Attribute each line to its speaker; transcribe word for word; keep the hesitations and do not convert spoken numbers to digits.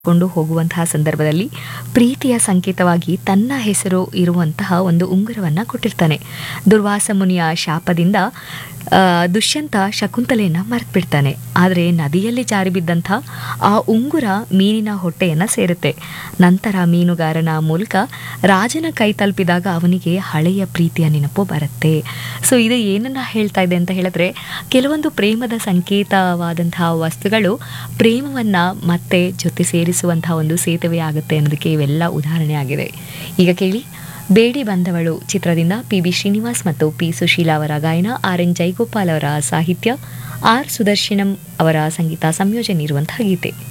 Speaker 1: ಕೊಂಡು ಹೋಗುವಂತಹ ಸಂದರ್ಭದಲ್ಲಿ ಪ್ರೀತಿಯ ಸಂಕೇತವಾಗಿ ತನ್ನ ಹೆಸರು ಇರುವಂತಹ ಒಂದು ಉಂಗುರವನ್ನು ಕೊಟ್ಟಿರ್ತಾನೆ. ದುರ್ವಾಸ ಮುನಿಯ ಶಾಪದಿಂದ ಆ, ದುಷ್ಯಂತ ಶಕುಂತಲೆಯನ್ನು ಮರೆತು ಬಿಡ್ತಾನೆ. ಆದರೆ ನದಿಯಲ್ಲಿ ಜಾರಿ ಬಿದ್ದಂಥ ಆ ಉಂಗುರ ಮೀನಿನ ಹೊಟ್ಟೆಯನ್ನು ಸೇರುತ್ತೆ. ನಂತರ ಮೀನುಗಾರನ ಮೂಲಕ ರಾಜನ ಕೈ ತಲುಪಿದಾಗ ಅವನಿಗೆ ಹಳೆಯ ಪ್ರೀತಿಯ ನೆನಪು ಬರುತ್ತೆ. ಸೊ ಇದು ಏನನ್ನ ಹೇಳ್ತಾ ಇದೆ ಅಂತ ಹೇಳಿದ್ರೆ, ಕೆಲವೊಂದು ಪ್ರೇಮದ ಸಂಕೇತವಾದಂತಹ ವಸ್ತುಗಳು ಪ್ರೇಮವನ್ನು ಮತ್ತೆ ಜೊತೆ ಸೇರಿಸುವಂತಹ ಒಂದು ಸೇತುವೆ ಆಗುತ್ತೆ ಅನ್ನೋದಕ್ಕೆ ಇವೆಲ್ಲ ಉದಾಹರಣೆ ಆಗಿದೆ. ಈಗ ಕೇಳಿ, ಬೇಡಿ ಬಂದವಳು ಚಿತ್ರದಿಂದ ಪಿ ಬಿ ಶ್ರೀನಿವಾಸ್ ಮತ್ತು ಪಿ ಸುಶೀಲಾ ಅವರ ಗಾಯನ, ಆರ್ ಎನ್ ಜೈಗೋಪಾಲ್ ಅವರ ಸಾಹಿತ್ಯ, ಆರ್ ಸುದರ್ಶನಂ ಅವರ ಸಂಗೀತ ಸಂಯೋಜನೆ ಇರುವಂತಹ ಗೀತೆ.